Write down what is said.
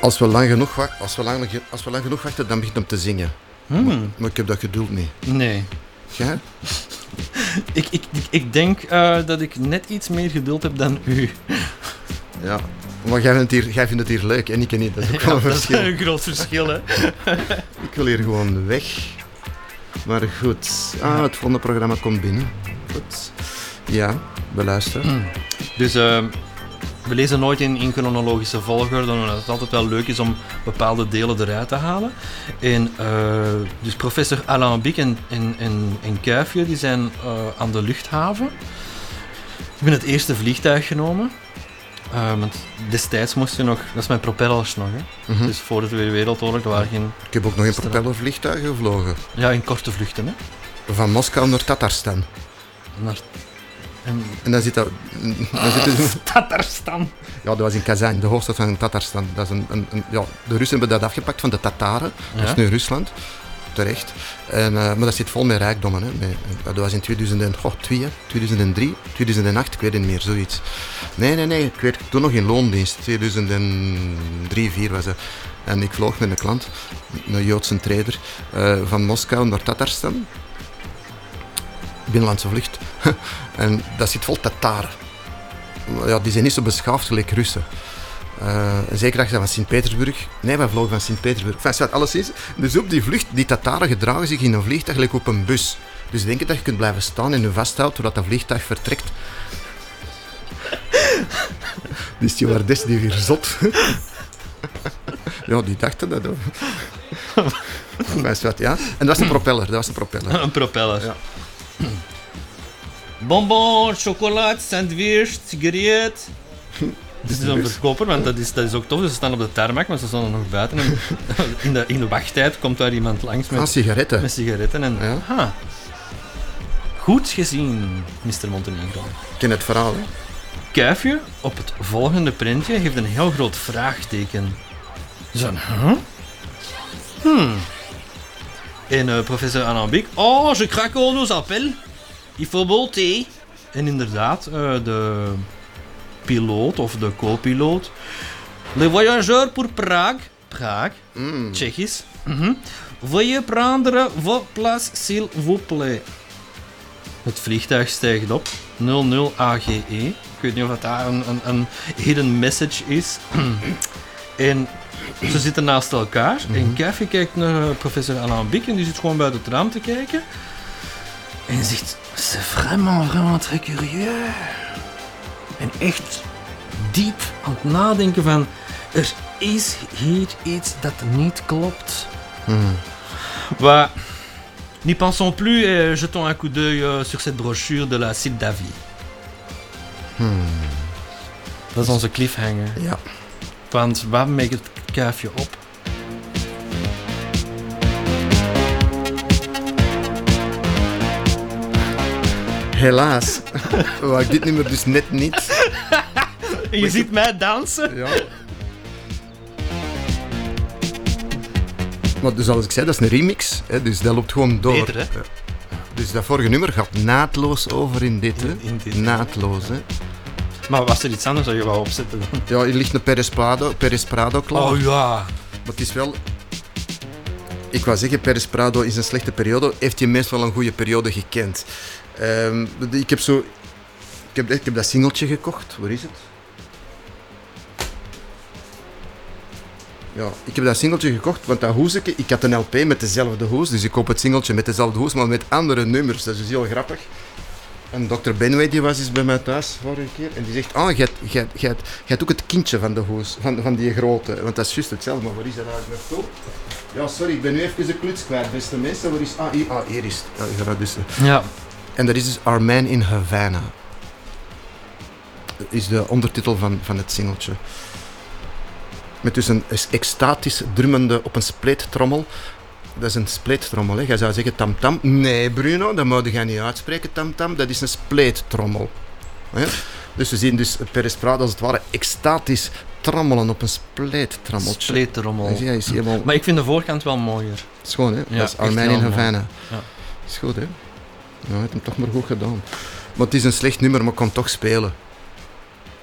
Als we lang genoeg wachten, dan begint hem te zingen. Maar ik heb dat geduld niet. Nee. Jij? Ik denk dat ik net iets meer geduld heb dan u. Ja. Maar jij vindt het hier leuk en ik niet. Dat is ook wel een verschil. Dat is een groot verschil, hè. Ik wil hier gewoon weg. Maar goed. Het volgende programma komt binnen. Goed. Ja, we luisteren. Dus we lezen nooit in chronologische volgorde, omdat het altijd wel leuk is om bepaalde delen eruit te halen. En dus professor Alain Bic en Kuifje, die zijn aan de luchthaven. Ik ben het eerste vliegtuig genomen. Want destijds moest je nog... Dat is met propellers nog, hè. Dus voor de Tweede Wereldoorlog, er waren geen... Ik heb ook nog in propellervliegtuigen gevlogen. Ja, in korte vluchten, hè. Van Moskou naar Tatarstan. En dan zit dat... Tatarstan. Ja, dat was in Kazan, de hoofdstad van Tatarstan. Dat is de Russen hebben dat afgepakt van de Tataren. Dat is nu Rusland. Terecht. Maar dat zit vol met rijkdommen. Hè. Dat was in 2002, 2003, 2008, ik weet het niet meer, zoiets. Nee, ik weet toen nog in loondienst. 2003, 2004 was dat. En ik vloog met een klant, een Joodse trader, van Moskou naar Tatarstan. Binnenlandse vlucht. En dat zit vol Tataren. Ja, die zijn niet zo beschaafd gelijk Russen. Zeker als je van Sint-Petersburg... Nee, wij vlogen van Sint-Petersburg. Enfin, alles is. Dus op die vlucht, die Tataren gedragen zich in een vliegtuig gelijk op een bus. Dus denk je dat je kunt blijven staan en je vasthoudt totdat dat vliegtuig vertrekt. Die stewardess die weer zot. Ja, die dachten dat ook. Ja. En dat was een propeller. Een propeller. Ja. Bonbon, chocolade, sandwich, sigaret. Dit is een verkoper, want dat is ook tof. Dus ze staan op de tarmac, maar ze staan er nog buiten. En in de wachttijd komt daar iemand langs met sigaretten. Met sigaretten. En, ja. Goed gezien, Mr. Montenegro. Ik ken het verhaal, hè. Kuifje op het volgende printje heeft een heel groot vraagteken. Zo, En professor Alain Bic. Oh, je craque nos appels. Il faut monter. En inderdaad, de piloot of de co-piloot. Le voyageur pour Prague. Tsjechisch. Veuillez prendre vos places, s'il vous plaît. Het vliegtuig stijgt op. 00 AGE. Ik weet niet of dat een hidden message is. En ze zitten naast elkaar. En Kuifje kijkt naar professor Alain Bic en die zit gewoon buiten het raam te kijken. En hij zegt, c'est vraiment très curieux. En echt diep aan het nadenken van, er is hier iets dat niet klopt. Maar, n'y pensons plus et jetons un coup d'œil sur cette brochure de la Sildavie. Dat is onze cliffhanger. Ja. Want waar maakt het Kuifje op? Helaas. Wou ik dit nummer dus net niet. En je ziet mij dansen? Ja. Maar dus zoals ik zei, dat is een remix. Hè, dus dat loopt gewoon door. Beter, hè? Dus dat vorige nummer gaat naadloos over in dit. Hè. In dit. Naadloos, hè. Maar was er iets anders dat je wou opzetten dan? Ja, hier ligt een Perez Prado klaar. Oh ja. Maar het is wel... Ik wou zeggen, Perez Prado is een slechte periode. Heeft hij meestal een goede periode gekend. Ik heb dat singeltje gekocht. Waar is het? Ja, ik heb dat singeltje gekocht, want dat hoesje, ik had een LP met dezelfde hoes, dus ik koop het singeltje met dezelfde hoes, maar met andere nummers. Dat is dus heel grappig. En Dr. Benway die was eens bij mij thuis vorige keer en die zegt, jij hebt ook het kindje van de hoes, van die grote, want dat is juist hetzelfde, maar waar is dat eigenlijk naartoe? Ja, sorry, ik ben nu even de kluts kwijt, beste mensen. Waar is... hier is het. Ja, dat is het. Ja. En dat is dus Our Man in Havana. Dat is de ondertitel van het singeltje. Met dus een extatisch drummende op een spleettrommel. Dat is een spleettrommel, hè. Jij zou zeggen tam-tam. Nee, Bruno, dat moet je niet uitspreken, tam-tam. Dat is een spleettrommel. Ja? Dus we zien dus Perez Prado als het ware extatisch trommelen op een spleettrommeltje. Spleettrommel. Ja, is helemaal... Maar ik vind de voorkant wel mooier. Schoon, hè? Ja, dat is Our Man in Havana. Ja. Is goed, hè? Ja, hij heeft hem toch maar goed gedaan. Maar het is een slecht nummer, maar ik kan toch spelen.